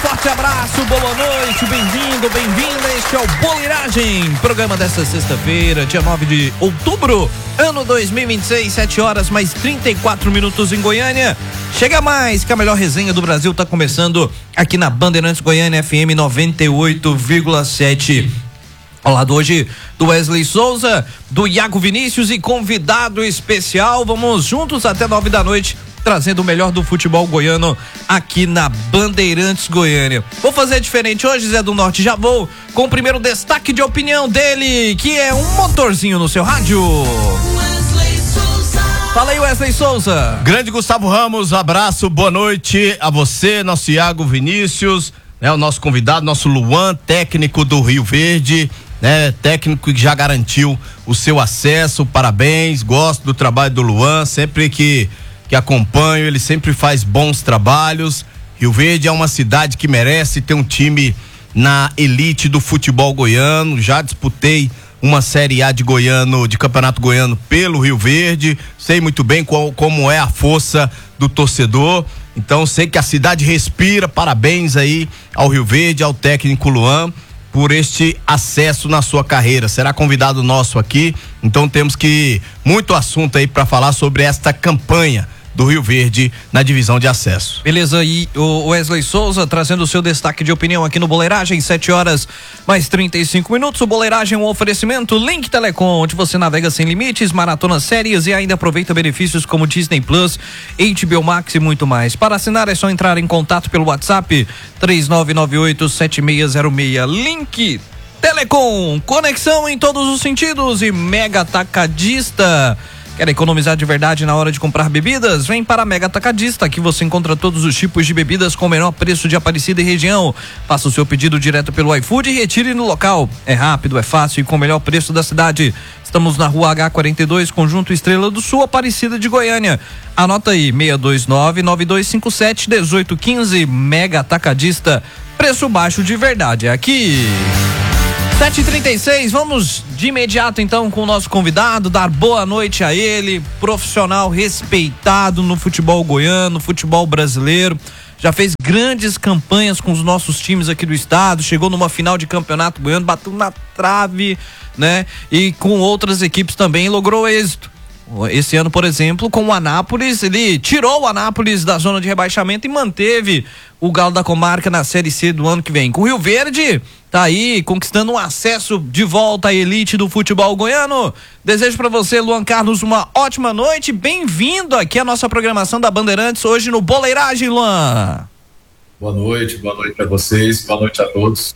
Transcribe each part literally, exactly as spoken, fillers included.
forte abraço, boa noite, bem-vindo, bem-vinda, este é o Boleiragem, programa desta sexta-feira, dia nove de outubro, ano dois mil e vinte e seis, sete horas mais trinta e quatro minutos em Goiânia. Chega mais, que a melhor resenha do Brasil tá começando aqui na Bandeirantes Goiânia F M noventa e oito vírgula sete. Ao lado hoje do Wesley Souza, do Iago Vinícius e convidado especial, vamos juntos até nove da noite, trazendo o melhor do futebol goiano aqui na Bandeirantes Goiânia. Vou fazer diferente hoje, Zé do Norte, já vou com o primeiro destaque de opinião dele, que é um motorzinho no seu rádio. Fala aí, Wesley Souza. Grande Gustavo Ramos, abraço, boa noite a você, nosso Iago Vinícius, né, o nosso convidado, nosso Luan, técnico do Rio Verde, né, técnico que já garantiu o seu acesso, parabéns, gosto do trabalho do Luan, sempre que que acompanho, ele sempre faz bons trabalhos. Rio Verde é uma cidade que merece ter um time na elite do futebol goiano. Já disputei uma Série A de Goiano, de Campeonato Goiano pelo Rio Verde. Sei muito bem qual, como é a força do torcedor. Então sei que a cidade respira. Parabéns aí ao Rio Verde, ao técnico Luan, por este acesso na sua carreira. Será convidado nosso aqui. Então temos que muito assunto aí para falar sobre esta campanha do Rio Verde na divisão de acesso. Beleza, e o Wesley Souza trazendo o seu destaque de opinião aqui no Boleiragem, sete horas mais trinta e cinco minutos. O Boleiragem é um oferecimento Link Telecom, onde você navega sem limites, maratona séries e ainda aproveita benefícios como Disney Plus, H B O Max e muito mais. Para assinar é só entrar em contato pelo WhatsApp três nove nove oito sete seis zero seis. Link Telecom, conexão em todos os sentidos e Mega Atacadista. Quer economizar de verdade na hora de comprar bebidas? Vem para a Mega Atacadista, aqui você encontra todos os tipos de bebidas com o menor preço de Aparecida e região. Faça o seu pedido direto pelo iFood e retire no local. É rápido, é fácil e com o melhor preço da cidade. Estamos na rua H quarenta e dois, Conjunto Estrela do Sul, Aparecida de Goiânia. Anota aí, seis dois nove, nove dois cinco sete, um oito um cinco, Mega Atacadista. Preço baixo de verdade é aqui. sete e trinta e seis, vamos de imediato então com o nosso convidado, dar boa noite a ele, profissional respeitado no futebol goiano, futebol brasileiro, já fez grandes campanhas com os nossos times aqui do estado, chegou numa final de campeonato goiano, bateu na trave, né? E com outras equipes também logrou êxito. Esse ano, por exemplo, com o Anápolis, ele tirou o Anápolis da zona de rebaixamento e manteve o Galo da Comarca na Série C do ano que vem. Com o Rio Verde, tá aí conquistando um acesso de volta à elite do futebol goiano. Desejo para você, Luan Carlos, uma ótima noite. Bem-vindo aqui à nossa programação da Bandeirantes, hoje no Boleiragem, Luan. Boa noite, boa noite para vocês, boa noite a todos.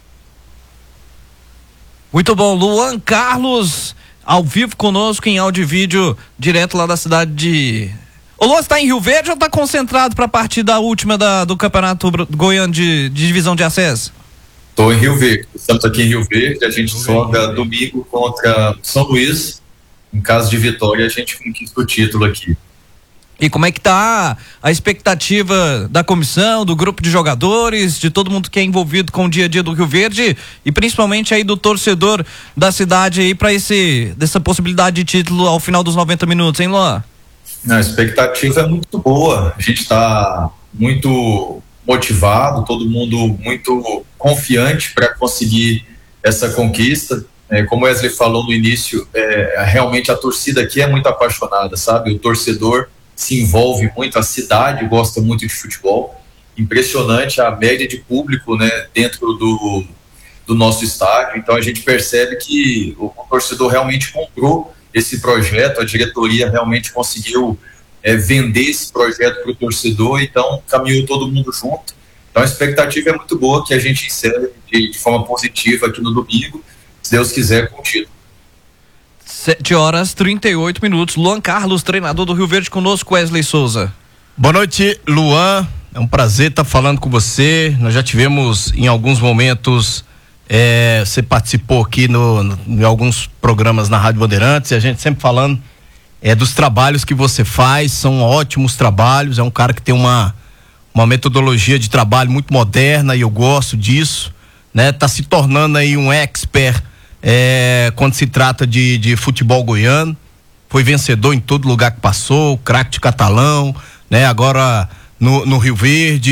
Muito bom, Luan Carlos, ao vivo conosco em áudio e vídeo, direto lá da cidade de... O Luan está em Rio Verde ou está concentrado para a partida última da, do Campeonato Goiano de, de divisão de acesso? Estou em Rio Verde, estamos aqui em Rio Verde, a gente joga domingo contra São Luís, em caso de vitória a gente conquista o título aqui. E como é que tá a expectativa da comissão, do grupo de jogadores, de todo mundo que é envolvido com o dia a dia do Rio Verde e principalmente aí do torcedor da cidade aí para esse dessa possibilidade de título ao final dos noventa minutos, hein, Luan? A expectativa é muito boa, a gente está muito motivado, todo mundo muito confiante para conseguir essa conquista. É, como o Wesley falou no início, é, realmente a torcida aqui é muito apaixonada, sabe? O torcedor se envolve muito, a cidade gosta muito de futebol. Impressionante a média de público, né, dentro do, do nosso estádio. Então a gente percebe que o, o torcedor realmente comprou esse projeto, a diretoria realmente conseguiu é, vender esse projeto para o torcedor, então caminhou todo mundo junto. Então a expectativa é muito boa que a gente encerre de, de forma positiva aqui no domingo, se Deus quiser, com o título. sete horas trinta e oito minutos. Luan Carlos, treinador do Rio Verde, conosco, Wesley Souza. Boa noite, Luan. É um prazer estar falando com você. Nós já tivemos em alguns momentos, é, você participou aqui no, no, em alguns programas na Rádio Bandeirantes, e a gente sempre falando é, dos trabalhos que você faz, são ótimos trabalhos. É um cara que tem uma, uma metodologia de trabalho muito moderna e eu gosto disso, né? Tá se tornando aí um expert É, quando se trata de, de futebol goiano, foi vencedor em todo lugar que passou, craque de Catalão, né? Agora no, no Rio Verde,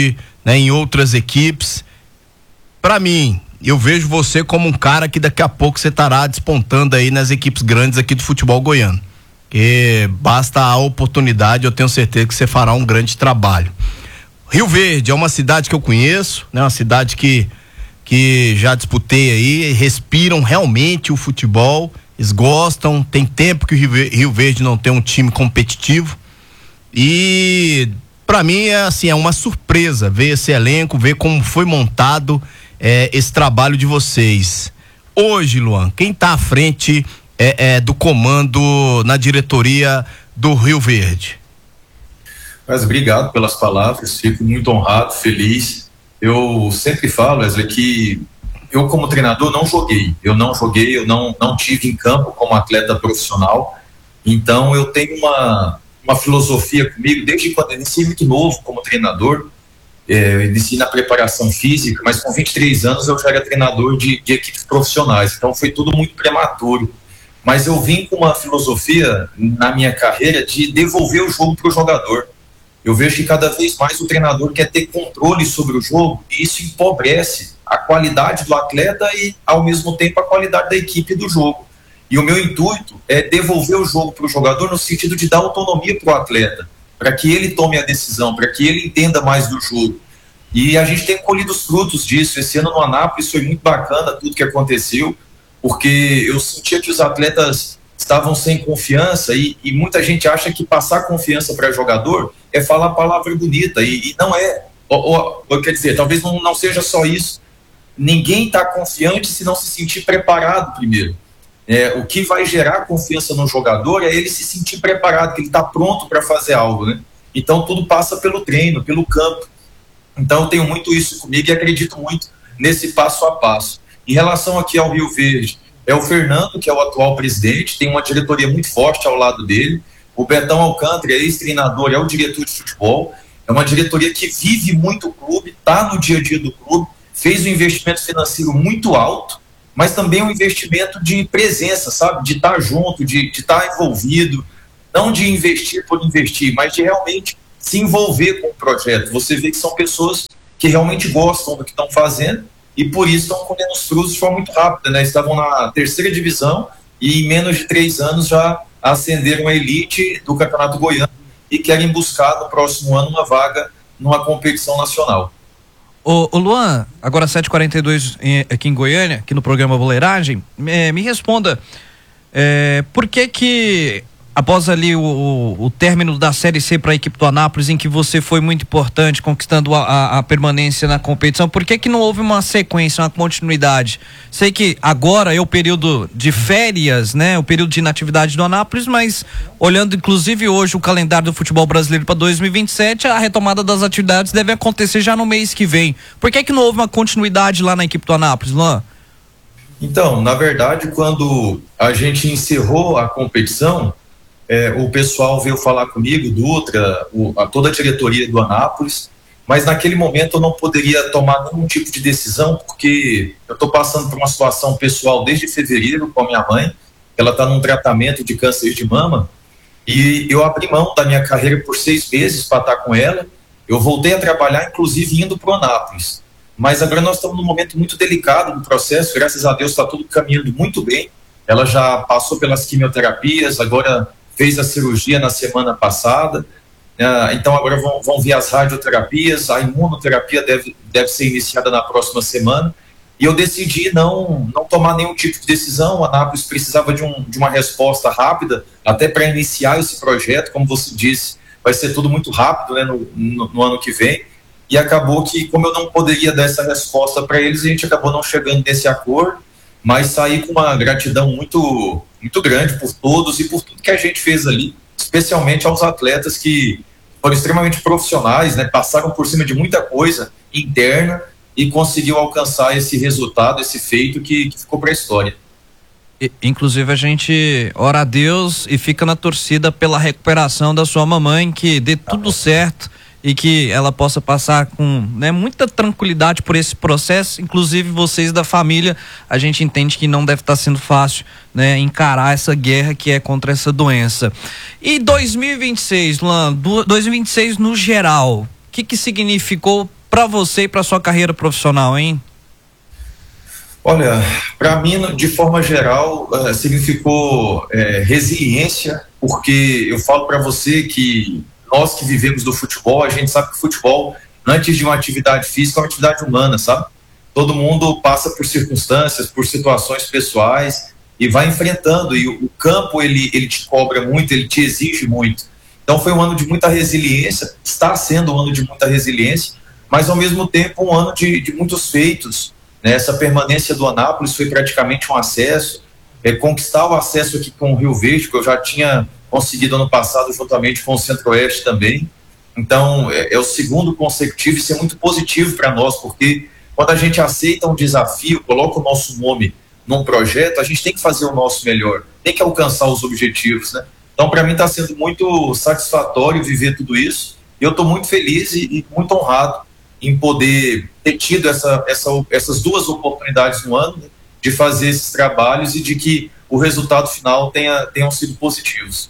né, em outras equipes. Para mim, eu vejo você como um cara que daqui a pouco você estará despontando aí nas equipes grandes aqui do futebol goiano. Que basta a oportunidade, eu tenho certeza que você fará um grande trabalho. Rio Verde é uma cidade que eu conheço, né? Uma cidade que, que já disputei aí, respiram realmente o futebol, eles gostam, tem tempo que o Rio Verde não tem um time competitivo e para mim é assim, é uma surpresa ver esse elenco, ver como foi montado é, esse trabalho de vocês. Hoje, Luan, quem tá à frente é, é, do comando na diretoria do Rio Verde? Mas obrigado pelas palavras, fico muito honrado, feliz. Eu sempre falo, Wesley, que eu como treinador não joguei, eu não joguei, eu não, não tive em campo como atleta profissional, então eu tenho uma, uma filosofia comigo, desde quando eu iniciei muito novo como treinador, é, eu iniciei na preparação física, mas com vinte e três anos eu já era treinador de, de equipes profissionais, então foi tudo muito prematuro, mas eu vim com uma filosofia na minha carreira de devolver o jogo para o jogador. Eu vejo que cada vez mais o treinador quer ter controle sobre o jogo e isso empobrece a qualidade do atleta e, ao mesmo tempo, a qualidade da equipe do jogo. E o meu intuito é devolver o jogo para o jogador no sentido de dar autonomia para o atleta, para que ele tome a decisão, para que ele entenda mais do jogo. E a gente tem colhido os frutos disso. Esse ano no Anápolis foi muito bacana tudo que aconteceu, porque eu sentia que os atletas estavam sem confiança e, e muita gente acha que passar confiança para jogador é falar palavra bonita e, e não é. Ou, ou, quer dizer, talvez não, não seja só isso. Ninguém está confiante se não se sentir preparado primeiro. É, o que vai gerar confiança no jogador é ele se sentir preparado, que ele está pronto para fazer algo, né? Então tudo passa pelo treino, pelo campo. Então eu tenho muito isso comigo e acredito muito nesse passo a passo. Em relação aqui ao Rio Verde, é o Fernando, que é o atual presidente, tem uma diretoria muito forte ao lado dele. O Betão Alcântara, ex-treinador, é o diretor de futebol. É uma diretoria que vive muito o clube, está no dia a dia do clube, fez um investimento financeiro muito alto, mas também um investimento de presença, sabe? De estar junto, de estar envolvido, não de investir por investir, mas de realmente se envolver com o projeto. Você vê que são pessoas que realmente gostam do que estão fazendo e por isso estão colhendo os frutos de forma muito rápida, né? Estavam na terceira divisão e em menos de três anos já ascenderam a elite do Campeonato Goiano e querem buscar no próximo ano uma vaga numa competição nacional. Ô, ô Luan, agora sete e quarenta e dois em, aqui em Goiânia, aqui no programa Boleiragem, é, me responda, é, por que que após ali o, o, o término da Série C para a equipe do Anápolis, em que você foi muito importante, conquistando a, a, a permanência na competição, por que que não houve uma sequência, uma continuidade? Sei que agora é o período de férias, né? O período de inatividade do Anápolis, mas olhando inclusive hoje o calendário do futebol brasileiro para dois mil e vinte e sete, a retomada das atividades deve acontecer já no mês que vem. Por que que não houve uma continuidade lá na equipe do Anápolis, Luan? Então, na verdade, quando a gente encerrou a competição, É, o pessoal veio falar comigo, Dutra, o, a, toda a diretoria do Anápolis, mas naquele momento eu não poderia tomar nenhum tipo de decisão, porque eu estou passando por uma situação pessoal desde fevereiro com a minha mãe, ela está num tratamento de câncer de mama, e eu abri mão da minha carreira por seis meses para estar com ela. Eu voltei a trabalhar, inclusive indo para o Anápolis, mas agora nós estamos num momento muito delicado do processo, graças a Deus está tudo caminhando muito bem, ela já passou pelas quimioterapias, agora fez a cirurgia na semana passada, uh, então agora vão, vão vir as radioterapias, a imunoterapia deve, deve ser iniciada na próxima semana, e eu decidi não, não tomar nenhum tipo de decisão. O Anápolis precisava de, um, de uma resposta rápida, até para iniciar esse projeto, como você disse, vai ser tudo muito rápido, né, no, no, no ano que vem, e acabou que, como eu não poderia dar essa resposta para eles, a gente acabou não chegando nesse acordo, mas saí com uma gratidão muito, muito grande por todos e por tudo que a gente fez ali, especialmente aos atletas que foram extremamente profissionais, né? Passaram por cima de muita coisa interna e conseguiu alcançar esse resultado, esse feito que, que ficou para a história. E, inclusive a gente ora a Deus e fica na torcida pela recuperação da sua mamãe, que dê tudo certo e que ela possa passar com, né, muita tranquilidade por esse processo. Inclusive vocês da família, a gente entende que não deve estar sendo fácil, né, encarar essa guerra que é contra essa doença. E dois mil e vinte e seis, Luan, dois mil e vinte e seis no geral, o que que significou para você e para sua carreira profissional, hein? Olha, para mim, de forma geral, uh, significou é, resiliência, porque eu falo para você que nós que vivemos do futebol, a gente sabe que o futebol, antes de uma atividade física, é uma atividade humana, sabe? Todo mundo passa por circunstâncias, por situações pessoais e vai enfrentando, e o, o campo, ele, ele te cobra muito, ele te exige muito. Então foi um ano de muita resiliência, está sendo um ano de muita resiliência, mas ao mesmo tempo um ano de, de muitos feitos. Essa permanência do Anápolis foi praticamente um acesso, é, conquistar o acesso aqui com o Rio Verde, que eu já tinha conseguido ano passado juntamente com o Centro-Oeste também. Então é, é o segundo consecutivo, isso é muito positivo para nós, porque quando a gente aceita um desafio, coloca o nosso nome num projeto, a gente tem que fazer o nosso melhor, tem que alcançar os objetivos, né? Então para mim está sendo muito satisfatório viver tudo isso, e eu estou muito feliz e, e muito honrado em poder ter tido essa, essa, essas duas oportunidades no ano, né, de fazer esses trabalhos e de que o resultado final tenha, tenham sido positivos.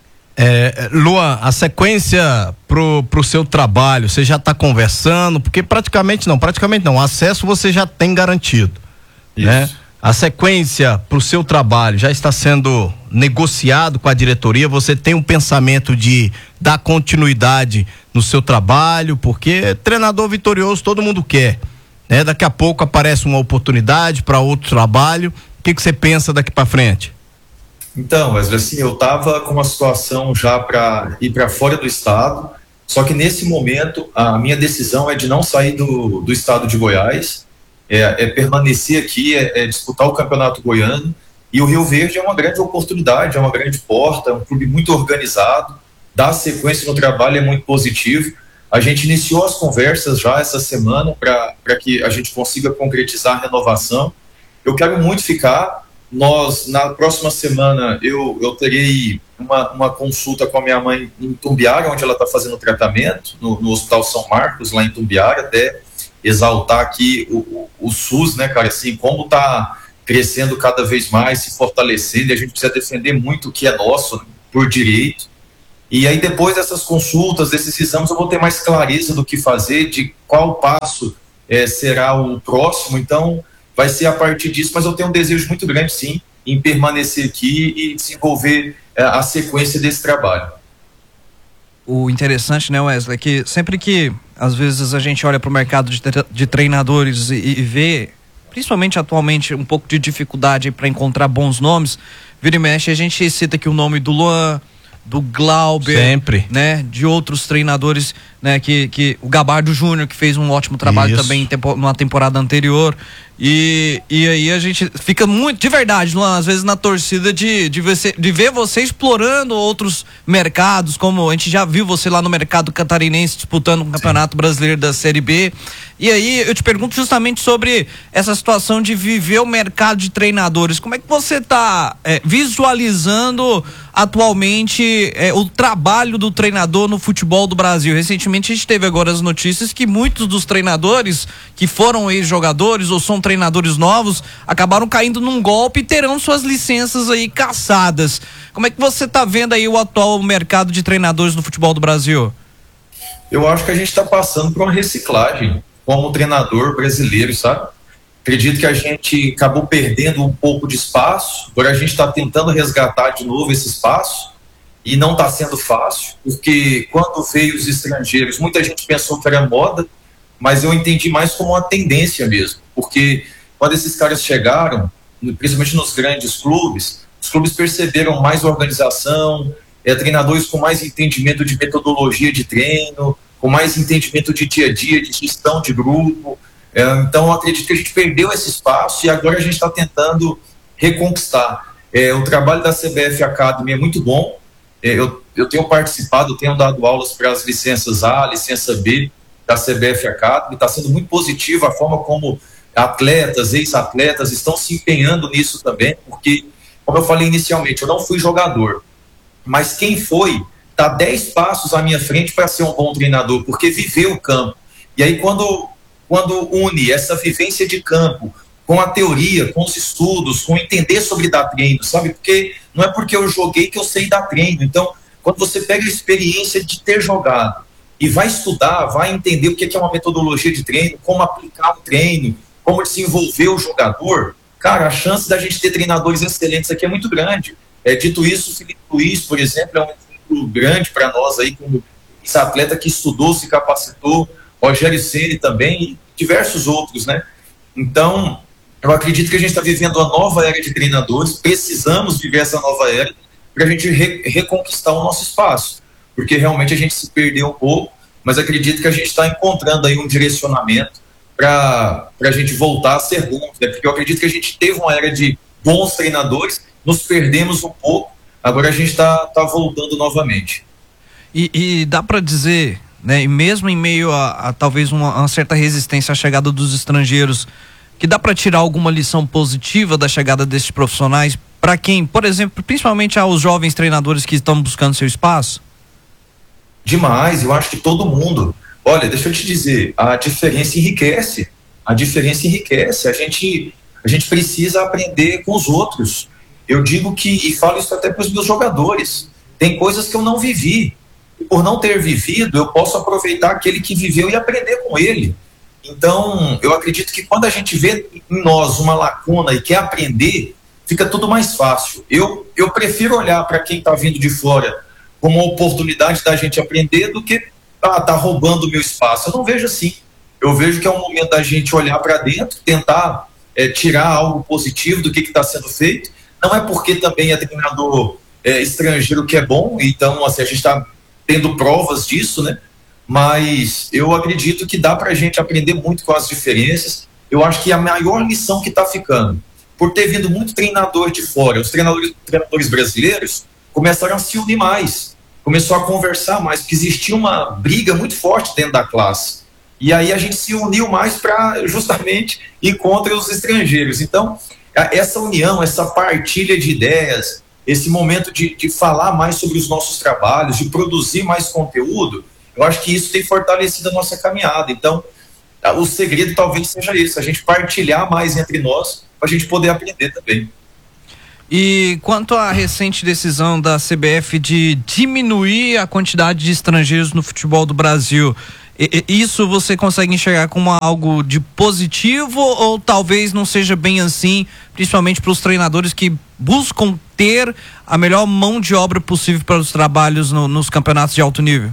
É, Luan, a sequência pro, pro seu trabalho, você já está conversando, porque praticamente não, praticamente não, acesso você já tem garantido, isso, né? A sequência pro seu trabalho já está sendo negociado com a diretoria, você tem um pensamento de dar continuidade no seu trabalho, porque treinador vitorioso todo mundo quer, né? Daqui a pouco aparece uma oportunidade para outro trabalho, o que que você pensa daqui para frente? Então, Wesley, assim, eu estava com uma situação já para ir para fora do estado, só que nesse momento a minha decisão é de não sair do, do estado de Goiás, é, é permanecer aqui, é, é disputar o Campeonato Goiano, e o Rio Verde é uma grande oportunidade, é uma grande porta, é um clube muito organizado, dar sequência no trabalho é muito positivo. A gente iniciou as conversas já essa semana para que a gente consiga concretizar a renovação. Eu quero muito ficar. Nós, na próxima semana, eu, eu terei uma, uma consulta com a minha mãe em Tumbiara, onde ela está fazendo tratamento, no, no Hospital São Marcos, lá em Tumbiara, até exaltar aqui o, o, o SUS, né, cara, assim, como está crescendo cada vez mais, se fortalecendo, e a gente precisa defender muito o que é nosso, né, por direito. E aí depois dessas consultas, desses exames, eu vou ter mais clareza do que fazer, de qual passo é, será o próximo. Então vai ser a partir disso, mas eu tenho um desejo muito grande sim, em permanecer aqui e desenvolver é, a sequência desse trabalho. O interessante, né, Wesley, é que sempre que às vezes a gente olha para o mercado de, de treinadores e, e vê, principalmente atualmente, um pouco de dificuldade para encontrar bons nomes, vira e mexe, a gente cita aqui o nome do Luan, do Glauber, sempre, né, de outros treinadores, né, que, que o Gabardo Júnior, que fez um ótimo trabalho Isso. também em tempo, numa temporada anterior, e, e aí a gente fica muito, de verdade, Luan, às vezes na torcida de, de, ver, de ver você explorando outros mercados, como a gente já viu você lá no mercado catarinense disputando o um Campeonato Sim. Brasileiro da Série B. E aí eu te pergunto justamente sobre essa situação de viver o mercado de treinadores. Como é que você está é, visualizando atualmente é, o trabalho do treinador no futebol do Brasil? Recentemente a gente teve agora as notícias que muitos dos treinadores que foram ex-jogadores ou são treinadores novos acabaram caindo num golpe e terão suas licenças aí cassadas. Como é que você está vendo aí o atual mercado de treinadores no futebol do Brasil? Eu acho que a gente está passando por uma reciclagem como treinador brasileiro, sabe? Acredito que a gente acabou perdendo um pouco de espaço, agora a gente está tentando resgatar de novo esse espaço e não está sendo fácil, porque quando veio os estrangeiros, muita gente pensou que era moda, mas eu entendi mais como uma tendência mesmo, porque quando esses caras chegaram, principalmente nos grandes clubes, os clubes perceberam mais organização, é, treinadores com mais entendimento de metodologia de treino, com mais entendimento de dia a dia, de gestão de grupo. É, então, eu acredito que a gente perdeu esse espaço e agora a gente está tentando reconquistar. É, o trabalho da C B F Academy é muito bom. É, eu, eu tenho participado, eu tenho dado aulas para as licenças A, licença B da C B F Academy. Está sendo muito positiva a forma como atletas, ex-atletas estão se empenhando nisso também, porque, como eu falei inicialmente, eu não fui jogador, mas quem foi está dez passos à minha frente para ser um bom treinador, porque viveu o campo. E aí quando, quando une essa vivência de campo com a teoria, com os estudos, com entender sobre dar treino, sabe? Porque não é porque eu joguei que eu sei dar treino. Então, quando você pega a experiência de ter jogado e vai estudar, vai entender o que é uma metodologia de treino, como aplicar o treino, como desenvolver o jogador, cara, a chance da gente ter treinadores excelentes aqui é muito grande. É, dito isso, o Felipe Luiz, por exemplo, é um exemplo grande para nós aí, como esse atleta que estudou, se capacitou, Rogério Ceni também e diversos outros, né? Então, eu acredito que a gente está vivendo uma nova era de treinadores, precisamos viver essa nova era para a gente re- reconquistar o nosso espaço, porque realmente a gente se perdeu um pouco, mas acredito que a gente está encontrando aí um direcionamento para a gente voltar a ser bom, né? Porque eu acredito que a gente teve uma era de bons treinadores, nos perdemos um pouco, agora a gente está tá voltando novamente. E, e dá para dizer, né, e mesmo em meio a, a talvez uma, uma certa resistência à chegada dos estrangeiros, que dá para tirar alguma lição positiva da chegada desses profissionais para quem, por exemplo, principalmente aos jovens treinadores que estão buscando seu espaço? Demais, eu acho que todo mundo. Olha, deixa eu te dizer, a diferença enriquece, a diferença enriquece, a gente, a gente precisa aprender com os outros. Eu digo que, e falo isso até para os meus jogadores, tem coisas que eu não vivi, e por não ter vivido, eu posso aproveitar aquele que viveu e aprender com ele. Então, eu acredito que quando a gente vê em nós uma lacuna e quer aprender, fica tudo mais fácil. Eu, eu prefiro olhar para quem está vindo de fora como uma oportunidade da gente aprender do que ah, tá roubando o meu espaço. Eu não vejo assim. Eu vejo que é um momento da gente olhar para dentro, tentar é, tirar algo positivo do que está sendo feito. Não é porque também é treinador é, estrangeiro que é bom, então assim, a gente está tendo provas disso, né? Mas eu acredito que dá para a gente aprender muito com as diferenças. Eu acho que a maior lição que está ficando, por ter vindo muito treinador de fora, os treinadores, treinadores brasileiros começaram a se unir mais, começou a conversar mais, porque existia uma briga muito forte dentro da classe. E aí a gente se uniu mais para justamente ir contra os estrangeiros. Então, essa união, essa partilha de ideias, esse momento de, de falar mais sobre os nossos trabalhos, de produzir mais conteúdo, eu acho que isso tem fortalecido a nossa caminhada. Então, o segredo talvez seja isso, a gente partilhar mais entre nós, para a gente poder aprender também. E quanto à recente decisão da C B F de diminuir a quantidade de estrangeiros no futebol do Brasil, isso você consegue enxergar como algo de positivo ou talvez não seja bem assim, principalmente para os treinadores que buscam ter a melhor mão de obra possível para os trabalhos no, nos campeonatos de alto nível?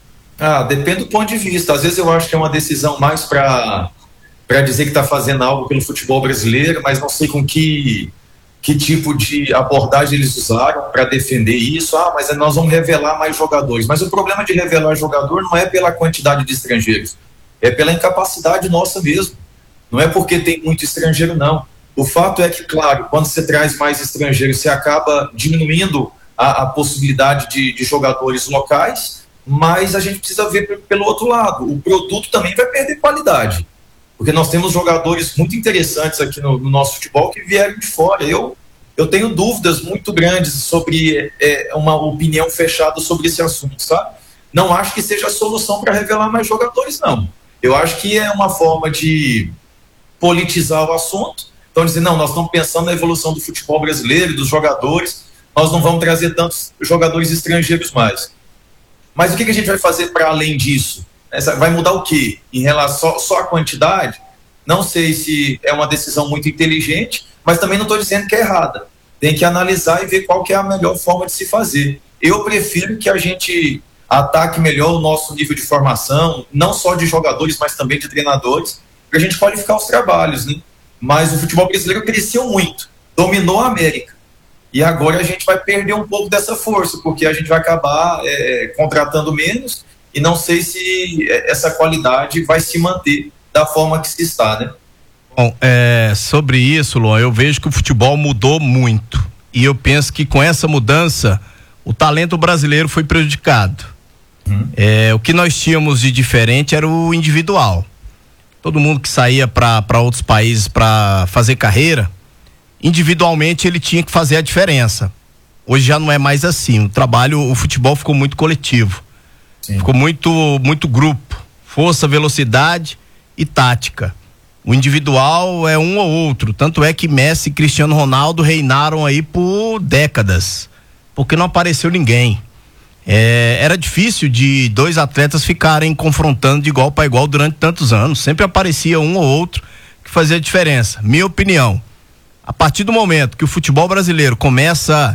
Ah, depende do ponto de vista. Às vezes eu acho que é uma decisão mais para para dizer que está fazendo algo pelo futebol brasileiro, mas não sei com que que tipo de abordagem eles usaram para defender isso. Ah, mas nós vamos revelar mais jogadores. Mas o problema de revelar jogador não é pela quantidade de estrangeiros, é pela incapacidade nossa mesmo. Não é porque tem muito estrangeiro, não. O fato é que, claro, quando você traz mais estrangeiros, você acaba diminuindo a, a possibilidade de, de jogadores locais, mas a gente precisa ver pelo outro lado. O produto também vai perder qualidade, porque nós temos jogadores muito interessantes aqui no, no nosso futebol que vieram de fora. Eu, eu tenho dúvidas muito grandes sobre é, uma opinião fechada sobre esse assunto, sabe? Não acho que seja a solução para revelar mais jogadores, não. Eu acho que é uma forma de politizar o assunto. Então, dizer, não, nós estamos pensando na evolução do futebol brasileiro, dos jogadores, nós não vamos trazer tantos jogadores estrangeiros mais. Mas o que, que a gente vai fazer para além disso? Essa, vai mudar o quê? Em relação só à quantidade? Não sei se é uma decisão muito inteligente, mas também não estou dizendo que é errada. Tem que analisar e ver qual que é a melhor forma de se fazer. Eu prefiro que a gente ataque melhor o nosso nível de formação, não só de jogadores, mas também de treinadores, para a gente qualificar os trabalhos, né? Mas o futebol brasileiro cresceu muito, dominou a América. E agora a gente vai perder um pouco dessa força, porque a gente vai acabar é, contratando menos, e não sei se essa qualidade vai se manter da forma que se está, né? Bom, é, sobre isso, Luan, eu vejo que o futebol mudou muito. E eu penso que com essa mudança, o talento brasileiro foi prejudicado. Hum. É, o que nós tínhamos de diferente era o individual. Todo mundo que saía para outros países para fazer carreira, individualmente ele tinha que fazer a diferença. Hoje já não é mais assim. O trabalho, o futebol ficou muito coletivo. Sim. Ficou muito, muito grupo, força, velocidade e tática. O individual é um ou outro, tanto é que Messi e Cristiano Ronaldo reinaram aí por décadas, porque não apareceu ninguém. É, era difícil de dois atletas ficarem confrontando de igual para igual durante tantos anos. Sempre aparecia um ou outro que fazia diferença. Minha opinião, a partir do momento que o futebol brasileiro começa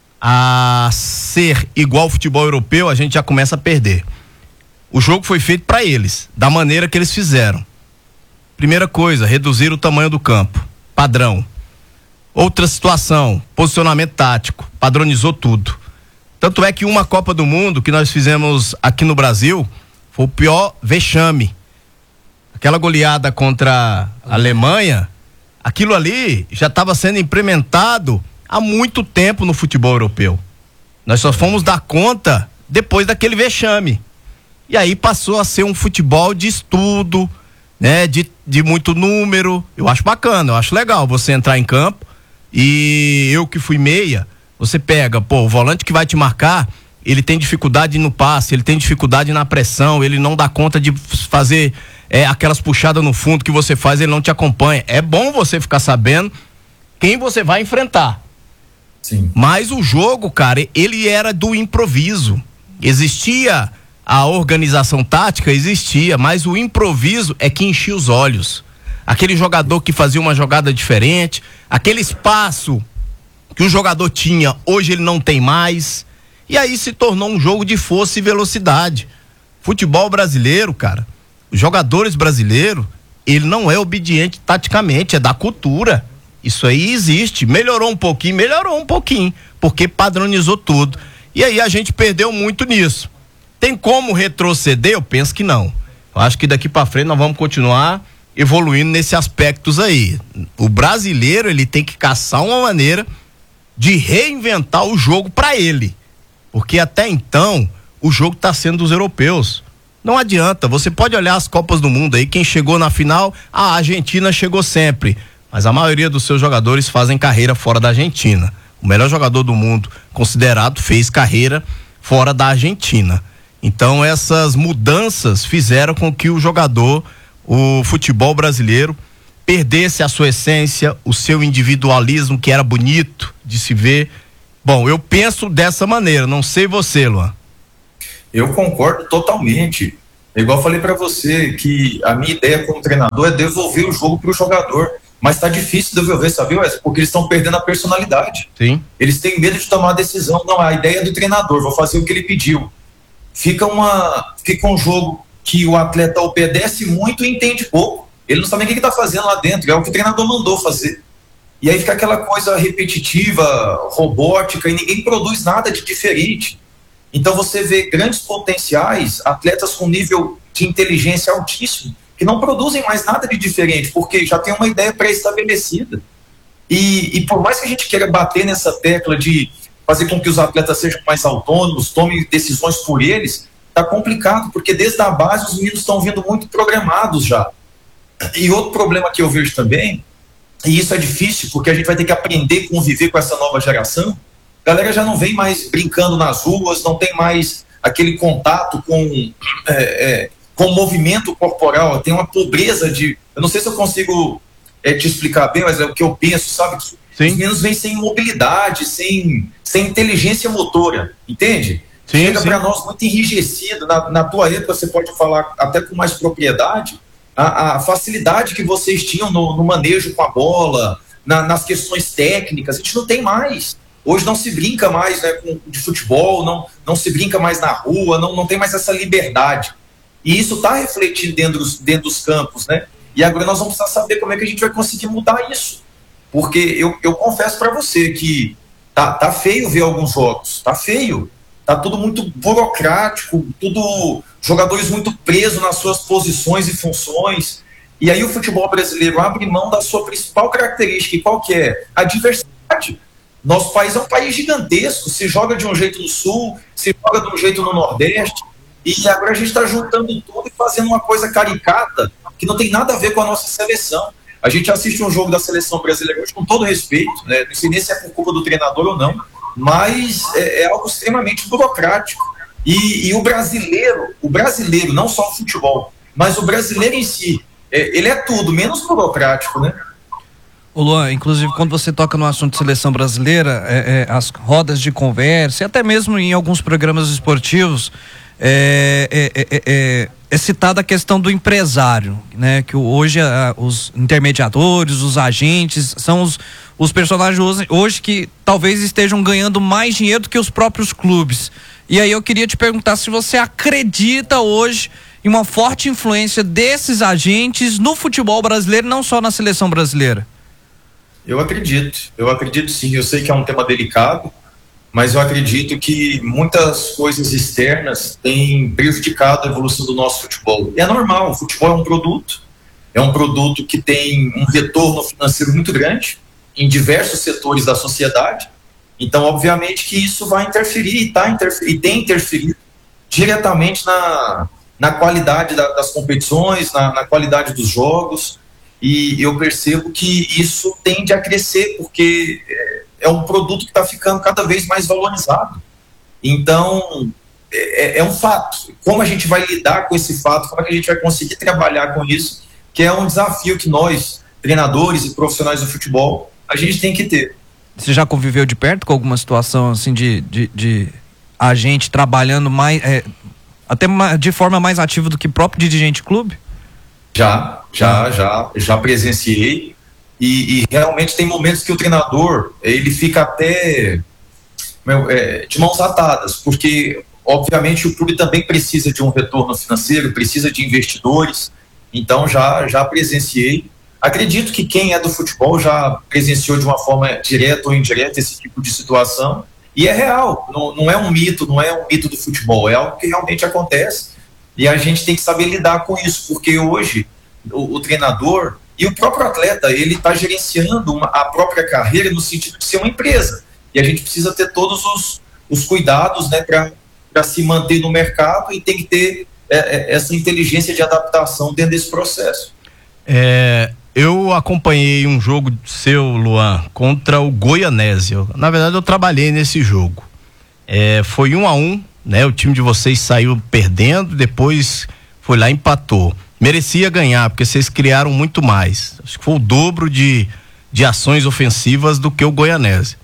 a ser igual ao futebol europeu, a gente já começa a perder. O jogo foi feito para eles, da maneira que eles fizeram. Primeira coisa, reduzir o tamanho do campo, padrão. Outra situação, posicionamento tático, padronizou tudo. Tanto é que uma Copa do Mundo que nós fizemos aqui no Brasil foi o pior vexame. Aquela goleada contra a Alemanha, aquilo ali já estava sendo implementado há muito tempo no futebol europeu. Nós só fomos dar conta depois daquele vexame. E aí passou a ser um futebol de estudo, né? De, de muito número. Eu acho bacana, eu acho legal você entrar em campo e eu que fui meia, você pega, pô, o volante que vai te marcar, ele tem dificuldade no passe, ele tem dificuldade na pressão, ele não dá conta de fazer é, aquelas puxadas no fundo que você faz, ele não te acompanha. É bom você ficar sabendo quem você vai enfrentar. Sim. Mas o jogo, cara, ele era do improviso. Existia a organização tática, existia, mas o improviso é que enchia os olhos. Aquele jogador que fazia uma jogada diferente, aquele espaço que o jogador tinha, hoje ele não tem mais. E aí se tornou um jogo de força e velocidade. Futebol brasileiro, cara, os jogadores brasileiros, ele não é obediente taticamente, é da cultura. Isso aí existe. Melhorou um pouquinho, melhorou um pouquinho, porque padronizou tudo. E aí a gente perdeu muito nisso. Tem como retroceder? Eu penso que não. Eu acho que daqui pra frente nós vamos continuar evoluindo nesses aspectos aí. O brasileiro, ele tem que caçar uma maneira de reinventar o jogo para ele, porque até então o jogo tá sendo dos europeus. Não adianta, você pode olhar as Copas do Mundo aí, quem chegou na final, a Argentina chegou sempre, mas a maioria dos seus jogadores fazem carreira fora da Argentina. O melhor jogador do mundo considerado fez carreira fora da Argentina. Então essas mudanças fizeram com que o jogador, o futebol brasileiro, perdesse a sua essência, o seu individualismo, que era bonito de se ver. Bom, eu penso dessa maneira, não sei você, Luan. Eu concordo totalmente. É igual eu falei para você, que a minha ideia como treinador é devolver o jogo para o jogador, mas tá difícil devolver, sabe, Wesley? Porque eles estão perdendo a personalidade. Sim. Eles têm medo de tomar a decisão. Não, a ideia é do treinador, vou fazer o que ele pediu. Fica, uma, fica um jogo que o atleta obedece muito e entende pouco. Ele não sabe nem o que está fazendo lá dentro, é o que o treinador mandou fazer. E aí fica aquela coisa repetitiva, robótica, e ninguém produz nada de diferente. Então você vê grandes potenciais, atletas com nível de inteligência altíssimo, que não produzem mais nada de diferente, porque já tem uma ideia pré-estabelecida. E, e por mais que a gente queira bater nessa tecla de fazer com que os atletas sejam mais autônomos, tomem decisões por eles, tá complicado, porque desde a base os meninos estão vindo muito programados já. E outro problema que eu vejo também, e isso é difícil, porque a gente vai ter que aprender a conviver com essa nova geração, a galera já não vem mais brincando nas ruas, não tem mais aquele contato com, é, é, com o movimento corporal, tem uma pobreza de... Eu não sei se eu consigo é, te explicar bem, mas é o que eu penso, sabe? Sim. Os meninos vêm sem mobilidade, sem, sem inteligência motora, entende? Sim, Chega sim. para nós muito enrijecido. Na, na tua época você pode falar até com mais propriedade, a, a facilidade que vocês tinham no, no manejo com a bola, na, nas questões técnicas, a gente não tem mais. Hoje não se brinca mais, né, com, de futebol, não, não se brinca mais na rua, não, não tem mais essa liberdade. E isso está refletindo dentro dos, dentro dos campos, né? E agora nós vamos precisar saber como é que a gente vai conseguir mudar isso. Porque eu, eu confesso para você que tá, tá feio ver alguns jogos, tá feio. Tá tudo muito burocrático, tudo jogadores muito presos nas suas posições e funções. E aí o futebol brasileiro abre mão da sua principal característica, e qual que é? A diversidade. Nosso país é um país gigantesco, se joga de um jeito no sul, se joga de um jeito no nordeste, e agora a gente está juntando tudo e fazendo uma coisa caricata que não tem nada a ver com a nossa seleção. A gente assiste um jogo da seleção brasileira hoje com todo respeito, né? Não sei nem se é por culpa do treinador ou não, mas é, é algo extremamente burocrático. E, e o brasileiro, o brasileiro, não só o futebol, mas o brasileiro em si, é, ele é tudo, menos burocrático, né? Ô Luan, inclusive quando você toca no assunto de seleção brasileira, é, é, as rodas de conversa, e até mesmo em alguns programas esportivos, é, é, é, é, é citada a questão do empresário, né? Que hoje a, os intermediadores, os agentes, são os, os personagens hoje, hoje que talvez estejam ganhando mais dinheiro do que os próprios clubes. E aí eu queria te perguntar se você acredita hoje em uma forte influência desses agentes no futebol brasileiro, não só na seleção brasileira. Eu acredito, eu acredito sim. Eu sei que é um tema delicado, mas eu acredito que muitas coisas externas têm prejudicado a evolução do nosso futebol. E é normal, o futebol é um produto, é um produto que tem um retorno financeiro muito grande em diversos setores da sociedade. Então, obviamente que isso vai interferir, tá interferir e tem interferido diretamente na, na qualidade da, das competições, na, na qualidade dos jogos. E eu percebo que isso tende a crescer, porque é um produto que está ficando cada vez mais valorizado. Então, é, é um fato. Como a gente vai lidar com esse fato? Como é que a gente vai conseguir trabalhar com isso? Que é um desafio que nós, treinadores e profissionais do futebol, a gente tem que ter. Você já conviveu de perto com alguma situação assim de, de, de agente trabalhando mais, é, até de forma mais ativa do que próprio dirigente de clube? Já, já, já, já presenciei e, e realmente tem momentos que o treinador, ele fica até meu, é, de mãos atadas, porque obviamente o clube também precisa de um retorno financeiro, precisa de investidores, então já, já presenciei. Acredito que quem é do futebol já presenciou de uma forma direta ou indireta esse tipo de situação, e é real, não, não é um mito, não é um mito do futebol, é algo que realmente acontece. E a gente tem que saber lidar com isso, porque hoje o, o treinador e o próprio atleta, ele está gerenciando uma, a própria carreira no sentido de ser uma empresa. E a gente precisa ter todos os, os cuidados, né, para se manter no mercado, e tem que ter é, é, essa inteligência de adaptação dentro desse processo. É, eu acompanhei um jogo seu, Luan, contra o Goianésia. Na verdade, eu trabalhei nesse jogo. É, foi um a um. Né, o time de vocês saiu perdendo, depois foi lá e empatou. Merecia ganhar, porque vocês criaram muito mais. Acho que foi o dobro de, de ações ofensivas do que o Goianésia.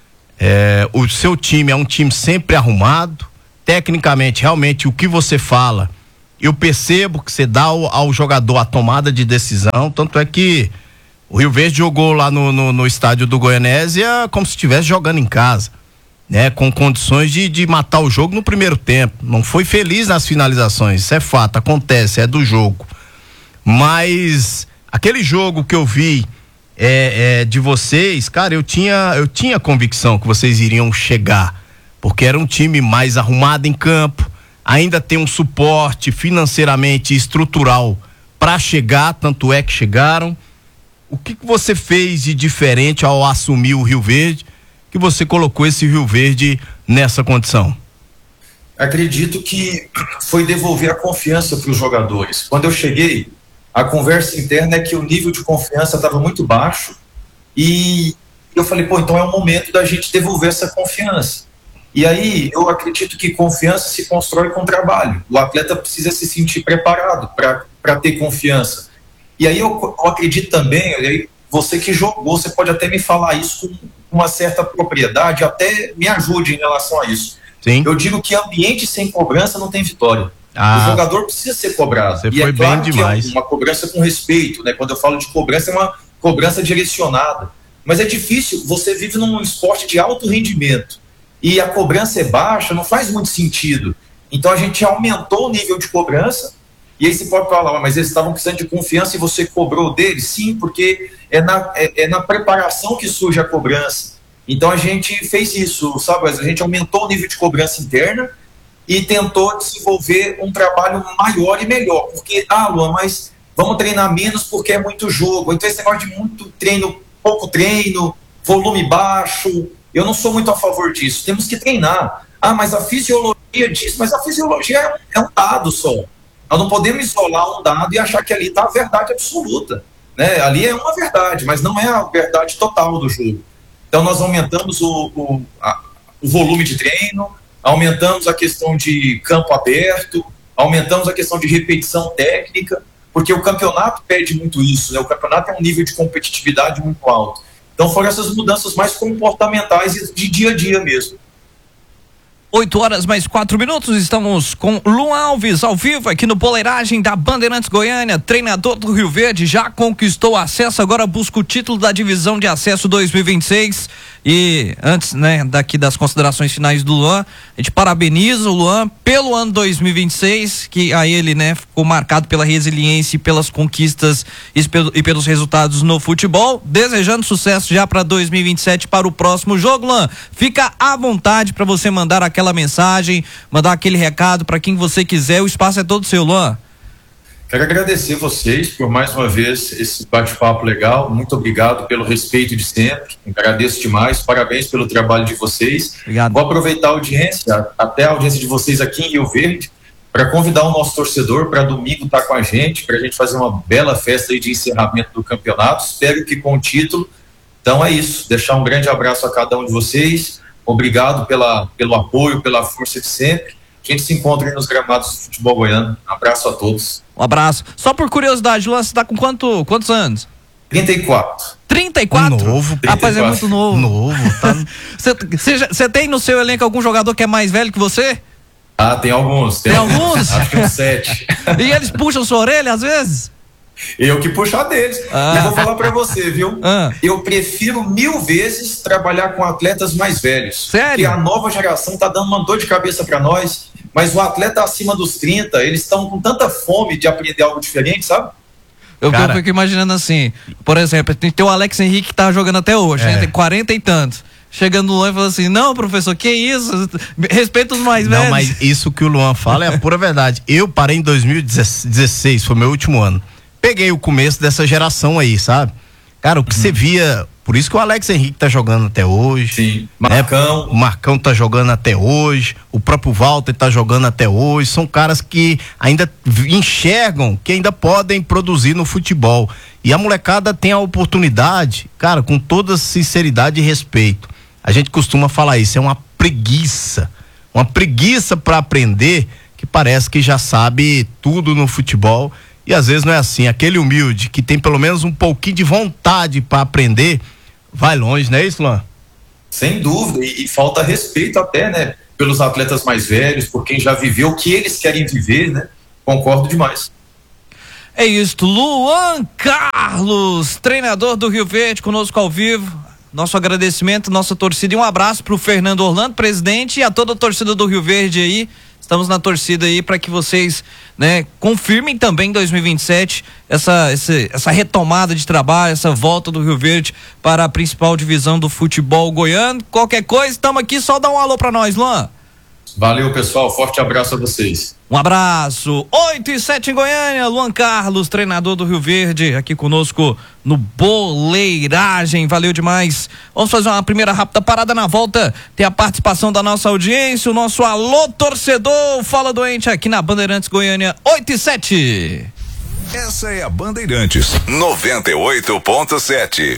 É, o seu time é um time sempre arrumado. Tecnicamente, realmente, o que você fala, eu percebo que você dá ao, ao jogador a tomada de decisão. Tanto é que o Rio Verde jogou lá no, no, no estádio do Goianésia como se estivesse jogando em casa, né, com condições de, de matar o jogo no primeiro tempo. Não foi feliz nas finalizações, isso é fato, acontece, é do jogo. Mas aquele jogo que eu vi é, é, de vocês, cara, eu tinha, eu tinha convicção que vocês iriam chegar, porque era um time mais arrumado em campo, ainda tem um suporte financeiramente e estrutural para chegar, tanto é que chegaram. O que, que você fez de diferente ao assumir o Rio Verde, que você colocou esse Rio Verde nessa condição? Acredito que foi devolver a confiança para os jogadores. Quando eu cheguei, a conversa interna é que o nível de confiança estava muito baixo, e eu falei, pô, então é o momento da gente devolver essa confiança. E aí eu acredito que confiança se constrói com trabalho. O atleta precisa se sentir preparado para ter confiança. E aí eu, eu acredito também, aí você que jogou, você pode até me falar isso com uma certa propriedade, até me ajude em relação a isso. Sim. Eu digo que ambiente sem cobrança não tem vitória. Ah, o jogador precisa ser cobrado. Você e foi é claro bem demais. Que é uma cobrança com respeito, né? Quando eu falo de cobrança, é uma cobrança direcionada. Mas é difícil, você vive num esporte de alto rendimento e a cobrança é baixa, não faz muito sentido. Então a gente aumentou o nível de cobrança. E aí você pode falar, mas eles estavam precisando de confiança e você cobrou deles? Sim, porque é na, é, é na preparação que surge a cobrança. Então a gente fez isso, sabe? A gente aumentou o nível de cobrança interna e tentou desenvolver um trabalho maior e melhor. Porque, ah, Luan, mas vamos treinar menos porque é muito jogo. Então esse negócio de muito treino, pouco treino, volume baixo, eu não sou muito a favor disso. Temos que treinar. Ah, mas a fisiologia diz, mas a fisiologia é um, é um dado só. Nós não podemos isolar um dado e achar que ali está a verdade absoluta, né? Ali é uma verdade, mas não é a verdade total do jogo. Então nós aumentamos o, o, a, o volume de treino, aumentamos a questão de campo aberto, aumentamos a questão de repetição técnica, porque o campeonato pede muito isso, né? O campeonato é um nível de competitividade muito alto. Então foram essas mudanças mais comportamentais e de dia a dia mesmo. oito horas mais quatro minutos, estamos com Luan Alves ao vivo aqui no Boleiragem da Bandeirantes Goiânia, treinador do Rio Verde, já conquistou acesso, agora busca o título da divisão de acesso dois mil e vinte e seis. E antes, né, daqui das considerações finais do Luan, a gente parabeniza o Luan pelo ano dois mil e vinte e seis, que a ele, né, ficou marcado pela resiliência e pelas conquistas e pelos resultados no futebol, desejando sucesso já para dois mil e vinte e sete para o próximo jogo. Luan, fica à vontade para você mandar aquela mensagem, mandar aquele recado para quem você quiser, o espaço é todo seu, Luan. Quero agradecer vocês por mais uma vez esse bate-papo legal, muito obrigado pelo respeito de sempre, agradeço demais, parabéns pelo trabalho de vocês. Obrigado. Vou aproveitar a audiência, até a audiência de vocês aqui em Rio Verde, para convidar o nosso torcedor para domingo estar com a gente, para a gente fazer uma bela festa aí de encerramento do campeonato, espero que com o título. Então é isso, deixar um grande abraço a cada um de vocês, obrigado pela, pelo apoio, pela força de sempre. A gente se encontra aí nos gramados do futebol goiano. Um abraço a todos. Um abraço. Só por curiosidade, Luan, você tá com quanto, quantos anos? trinta e quatro. trinta e quatro? Novo. Rapaz, é muito novo. Novo, tá? Você tem no seu elenco algum jogador que é mais velho que você? Ah, tem alguns. Tem, tem alguns? Acho que uns sete. E eles puxam sua orelha às vezes? Eu que puxo a deles. Ah. E vou falar pra você, viu? Ah. Eu prefiro mil vezes trabalhar com atletas mais velhos. Sério? Porque a nova geração tá dando uma dor de cabeça pra nós, mas o atleta acima dos trinta, eles estão com tanta fome de aprender algo diferente, sabe? Eu, Cara, eu fico imaginando assim, por exemplo, tem, tem o Alex Henrique que tá jogando até hoje, é. né? Tem quarenta e tantos. Chegando no Luan e falando assim, não, professor, que isso? Respeita os mais Não, velhos. mas isso que o Luan fala é a pura verdade. Eu parei em dois mil e dezesseis, foi meu último ano. Peguei o começo dessa geração aí, sabe? Cara, o que você uhum. via, por isso que o Alex Henrique tá jogando até hoje. Sim, Marcão. Né? O Marcão tá jogando até hoje, o próprio Walter tá jogando até hoje. São caras que ainda enxergam que ainda podem produzir no futebol. E a molecada tem a oportunidade, cara, com toda sinceridade e respeito. A gente costuma falar isso, é uma preguiça. Uma preguiça para aprender, que parece que já sabe tudo no futebol. E às vezes não é assim. Aquele humilde que tem pelo menos um pouquinho de vontade para aprender, vai longe, não é isso, Luan? Sem dúvida, e, e falta respeito até, né, pelos atletas mais velhos, por quem já viveu o que eles querem viver, né? Concordo demais. É isso, Luan Carlos, treinador do Rio Verde, conosco ao vivo. Nosso agradecimento, nossa torcida e um abraço pro Fernando Orlando, presidente, e a toda a torcida do Rio Verde aí. Estamos na torcida aí para que vocês, né, confirmem também em dois mil e vinte e sete essa, essa, essa retomada de trabalho, essa volta do Rio Verde para a principal divisão do futebol goiano. Qualquer coisa, estamos aqui, só dá um alô para nós, Luan. Valeu, pessoal, forte abraço a vocês. Um abraço. oito e sete em Goiânia, Luan Carlos, treinador do Rio Verde, aqui conosco no Boleiragem. Valeu demais. Vamos fazer uma primeira rápida parada. Na volta tem a participação da nossa audiência, o nosso alô torcedor. Fala doente aqui na Bandeirantes Goiânia, oito e sete. Essa é a Bandeirantes noventa e oito ponto sete.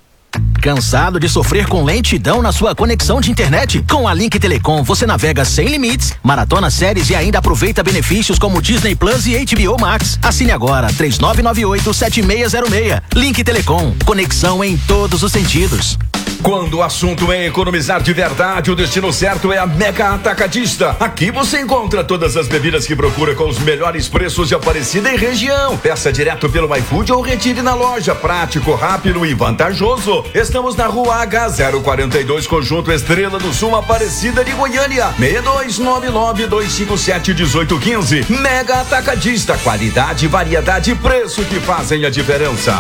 Cansado de sofrer com lentidão na sua conexão de internet? Com a Link Telecom você navega sem limites, maratona séries e ainda aproveita benefícios como Disney Plus e H B O Max. Assine agora três nove nove oito sete seis zero seis. Link Telecom, conexão em todos os sentidos. Quando o assunto é economizar de verdade, o destino certo é a Mega Atacadista. Aqui você encontra todas as bebidas que procura com os melhores preços de Aparecida e região. Peça direto pelo iFood ou retire na loja. Prático, rápido e vantajoso. Estamos na rua H zero quarenta e dois, Conjunto Estrela do Sul, Aparecida de Goiânia. seis dois nove nove dois cinco sete um oito um cinco. Mega Atacadista. Qualidade, variedade e preço que fazem a diferença.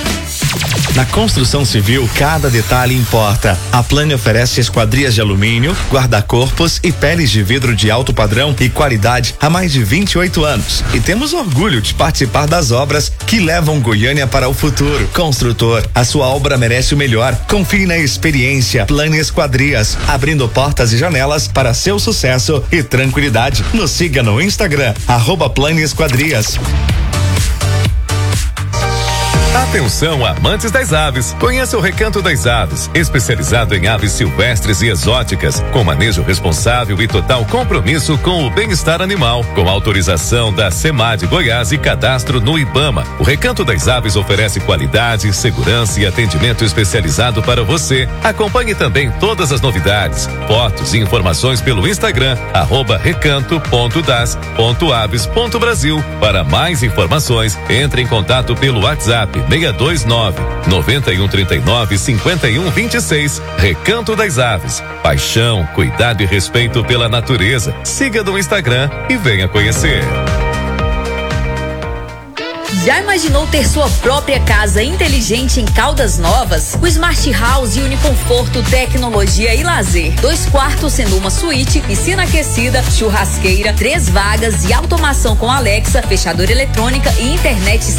Na construção civil, cada detalhe importa. A Plane oferece esquadrias de alumínio, guarda-corpos e peles de vidro de alto padrão e qualidade há mais de vinte e oito anos. E temos orgulho de participar das obras que levam Goiânia para o futuro. Construtor, a sua obra merece o melhor. Confie na experiência Plane Esquadrias, abrindo portas e janelas para seu sucesso e tranquilidade. Nos siga no Instagram, arroba Plane Esquadrias. Atenção, amantes das aves. Conheça o Recanto das Aves, especializado em aves silvestres e exóticas, com manejo responsável e total compromisso com o bem-estar animal, com autorização da SEMAD Goiás e cadastro no IBAMA. O Recanto das Aves oferece qualidade, segurança e atendimento especializado para você. Acompanhe também todas as novidades, fotos e informações pelo Instagram, arroba recanto ponto das ponto aves ponto brasil. Para mais informações, entre em contato pelo WhatsApp seis dois nove, nove um três nove, cinco um dois seis. Recanto das Aves. Paixão, cuidado e respeito pela natureza. Siga no Instagram e venha conhecer. Já imaginou ter sua própria casa inteligente em Caldas Novas? O Smart House une conforto, tecnologia e lazer. Dois quartos sendo uma suíte, piscina aquecida, churrasqueira, três vagas e automação com Alexa, fechadura eletrônica e internet